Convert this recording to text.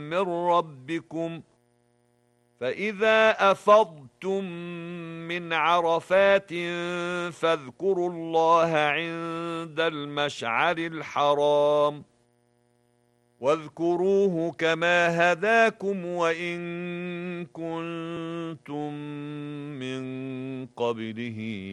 من ربكم فإذا أفضتم من عرفات فاذكروا الله عند المشعر الحرام واذكروه كما هداكم وإن كنتم من قبله